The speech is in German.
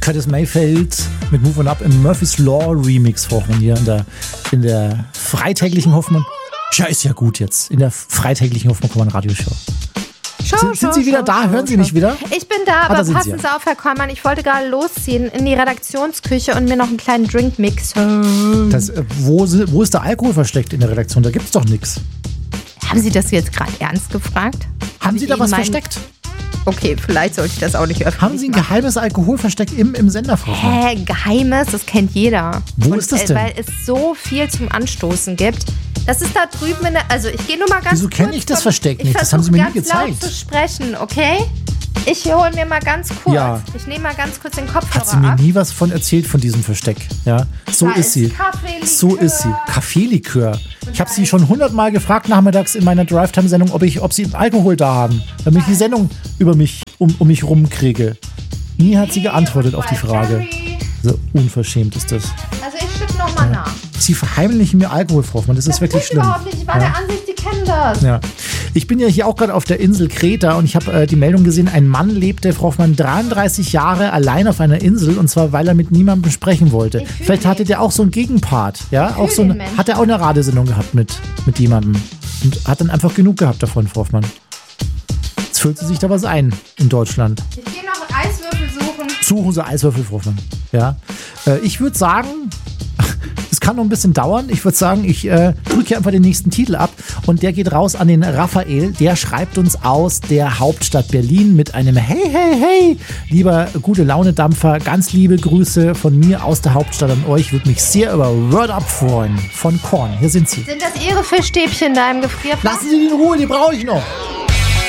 Curtis Mayfield mit Move On Up im Murphy's Law Remix Hoffmann hier in der freitäglichen Hoffmann. Ja, ist ja gut jetzt. In der freitäglichen Hoffmann Radioshow. Sind Sie wieder da? Hören Sie nicht wieder? Ich bin da, aber passen Sie auf, Herr Kollmann. Ich wollte gerade losziehen in die Redaktionsküche und mir noch einen kleinen Drink mixen. Wo ist der Alkohol versteckt in der Redaktion? Da gibt's doch nichts. Haben Sie das jetzt gerade ernst gefragt? Haben Sie da was versteckt? Okay, vielleicht sollte ich das auch nicht öffentlich Haben Sie ein geheimes Alkoholversteck im Sender, Frau? Geheimes? Das kennt jeder. Wo ist das denn? Weil es so viel zum Anstoßen gibt. Das ist da drüben also ich gehe nur mal ganz Wieso kenne ich das Versteck nicht? Das haben Sie mir nie gezeigt. Ich versuche ganz laut zu sprechen, okay? Ich hole mir mal ganz kurz. Ja. Ich nehme mal ganz kurz den Kopfhörer ab. Hat sie mir nie was von erzählt von diesem Versteck. Ja, so ist sie. So ist sie. Kaffeelikör. Ich habe sie schon 100-mal gefragt nachmittags in meiner Drive-Time-Sendung, ob sie Alkohol da haben, damit ich die Sendung über mich um mich rumkriege. Nie hat sie geantwortet auf die Frage. So unverschämt ist das. Also ich schütte nochmal nach. Sie verheimlichen mir Alkohol, Frau Hoffmann. Das ist wirklich schlimm. Überhaupt nicht. Ich war der Ansicht, die kennen das. Ja. Ich bin ja hier auch gerade auf der Insel Kreta und ich habe die Meldung gesehen, ein Mann lebte, Frau Hoffmann, 33 Jahre allein auf einer Insel und zwar, weil er mit niemandem sprechen wollte. Vielleicht hatte der auch so einen Gegenpart. Ja? Hat er auch eine Radiosendung gehabt mit jemandem und hat dann einfach genug gehabt davon, Frau Hoffmann. Jetzt füllt sie sich da was ein in Deutschland. Ich gehe noch Eiswürfel suchen. Suchen Sie Eiswürfel, Frau Hoffmann. Ja. Ich würde sagen, es kann noch ein bisschen dauern. Ich würde sagen, ich drücke hier einfach den nächsten Titel ab und der geht raus an den Raphael. Der schreibt uns aus der Hauptstadt Berlin mit einem Hey, hey, hey. Lieber Gute-Laune-Dampfer, ganz liebe Grüße von mir aus der Hauptstadt an euch. Würde mich sehr über Word Up freuen. Von Korn. Hier sind sie. Sind das Ihre Fischstäbchen da im Gefrierfach? Lassen Sie die in Ruhe, die brauche ich noch.